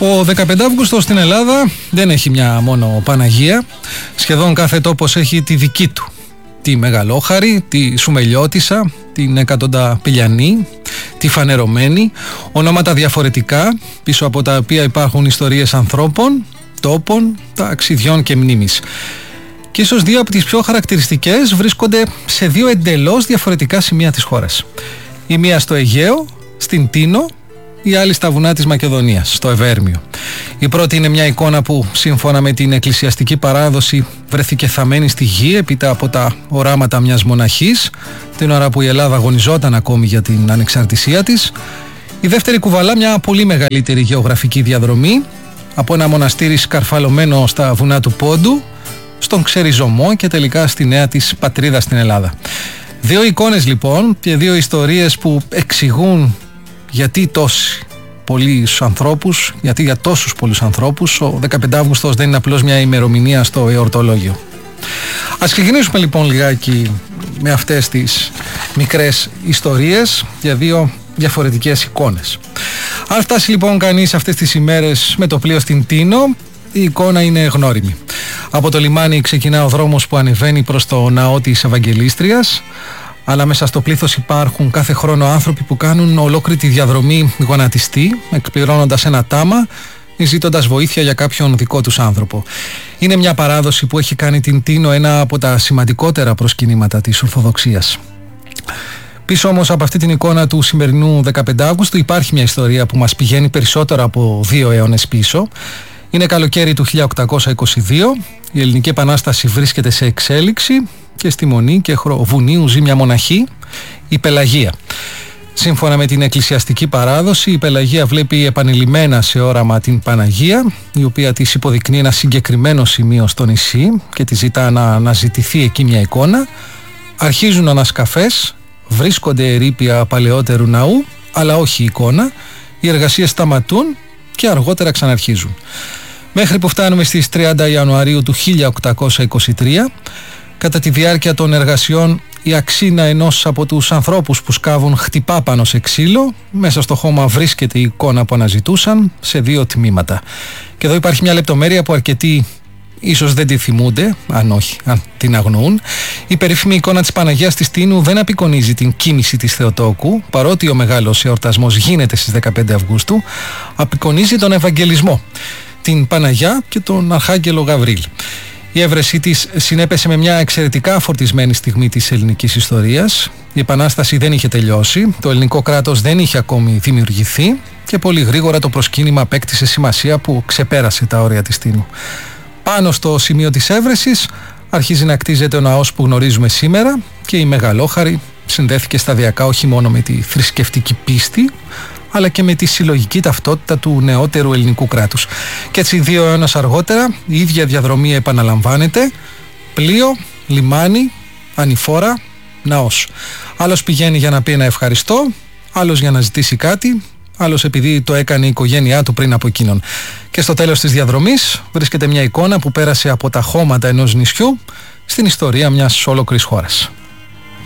Ο 15 Αύγουστο στην Ελλάδα δεν έχει μια μόνο Παναγία. Σχεδόν κάθε τόπος έχει τη δική του. Τη Μεγαλόχαρη, τη Σουμελιώτισσα, την Εκατονταπηλιανή, τη Φανερωμένη. Ονόματα διαφορετικά, πίσω από τα οποία υπάρχουν ιστορίες ανθρώπων, τόπων, ταξιδιών και μνήμης. Και ίσως δύο από τις πιο χαρακτηριστικές βρίσκονται σε δύο εντελώς διαφορετικά σημεία της χώρας. Η μία στο Αιγαίο, στην Τίνο, η άλλη στα βουνά της Μακεδονίας, στο Ευέρμιο. Η πρώτη είναι μια εικόνα που σύμφωνα με την εκκλησιαστική παράδοση βρέθηκε θαμμένη στη γη έπειτα από τα οράματα μιας μοναχής, την ώρα που η Ελλάδα αγωνιζόταν ακόμη για την ανεξαρτησία της. Η δεύτερη κουβαλά μια πολύ μεγαλύτερη γεωγραφική διαδρομή από ένα μοναστήρι σκαρφαλωμένο στα βουνά του Πόντου, στον Ξεριζωμό και τελικά στη νέα της πατρίδα στην Ελλάδα. Δύο εικόνες λοιπόν και δύο ιστορίες που εξηγούν γιατί για τόσους πολλούς ανθρώπους ο 15 Αύγουστος δεν είναι απλώς μια ημερομηνία στο εορτολόγιο. Ας ξεκινήσουμε λοιπόν λιγάκι με αυτές τις μικρές ιστορίες για δύο διαφορετικές εικόνες. Αν φτάσει λοιπόν κανείς αυτές τις ημέρες με το πλοίο στην Τίνο, η εικόνα είναι γνώριμη. Από το λιμάνι ξεκινά ο δρόμος που ανεβαίνει προς το ναό της Ευαγγελίστριας, αλλά μέσα στο πλήθος υπάρχουν κάθε χρόνο άνθρωποι που κάνουν ολόκληρη τη διαδρομή γονατιστή, εκπληρώνοντας ένα τάμα ή ζητώντας βοήθεια για κάποιον δικό τους άνθρωπο. Είναι μια παράδοση που έχει κάνει την Τίνο ένα από τα σημαντικότερα προσκυνήματα της Ορθοδοξίας. Πίσω όμως από αυτή την εικόνα του σημερινού 15 Αύγουστου υπάρχει μια ιστορία που μας πηγαίνει περισσότερο από 2 αιώνες πίσω. Είναι καλοκαίρι του 1822, η Ελληνική Επανάσταση βρίσκεται σε εξέλιξη και στη Μονή και Βουνίου ζει μια μοναχή, η Πελαγία. Σύμφωνα με την εκκλησιαστική παράδοση, η Πελαγία βλέπει επανειλημμένα σε όραμα την Παναγία, η οποία της υποδεικνύει ένα συγκεκριμένο σημείο στο νησί και της ζητά να αναζητηθεί εκεί μια εικόνα. Αρχίζουν ανασκαφές, βρίσκονται ερείπια παλαιότερου ναού, αλλά όχι εικόνα. Οι εργασίες σταματούν και αργότερα ξαναρχίζουν. Μέχρι που φτάνουμε στις 30 Ιανουαρίου του 1823, κατά τη διάρκεια των εργασιών η αξίνα ενός από τους ανθρώπους που σκάβουν χτυπά πάνω σε ξύλο. Μέσα στο χώμα βρίσκεται η εικόνα που αναζητούσαν σε 2 τμήματα. Και εδώ υπάρχει μια λεπτομέρεια που αρκετοί ίσως δεν τη θυμούνται, αν την αγνοούν. Η περίφημη εικόνα της Παναγίας της Τίνου δεν απεικονίζει την κοίμηση της Θεοτόκου, παρότι ο μεγάλος εορτασμός γίνεται στις 15 Αυγούστου, απεικονίζει τον Ευαγγελισμό, την Παναγιά και τον Αρχάγγελο Γαβρίλ. Η έβρεσή της συνέπεσε με μια εξαιρετικά φορτισμένη στιγμή της ελληνικής ιστορίας. Η Επανάσταση δεν είχε τελειώσει, το ελληνικό κράτος δεν είχε ακόμη δημιουργηθεί και πολύ γρήγορα το προσκύνημα απέκτησε σημασία που ξεπέρασε τα όρια της Τίνου. Πάνω στο σημείο της έβρεσης αρχίζει να κτίζεται ο ναός που γνωρίζουμε σήμερα και η Μεγαλόχαρη συνδέθηκε σταδιακά όχι μόνο με τη θρησκευτική πίστη, αλλά και με τη συλλογική ταυτότητα του νεότερου ελληνικού κράτους. Και έτσι 2 αιώνες αργότερα η ίδια διαδρομή επαναλαμβάνεται, πλοίο, λιμάνι, ανηφόρα, ναός. Άλλος πηγαίνει για να πει ένα ευχαριστώ, άλλος για να ζητήσει κάτι, άλλος επειδή το έκανε η οικογένειά του πριν από εκείνον. Και στο τέλος της διαδρομής βρίσκεται μια εικόνα που πέρασε από τα χώματα ενός νησιού στην ιστορία μιας ολόκληρης χώρας.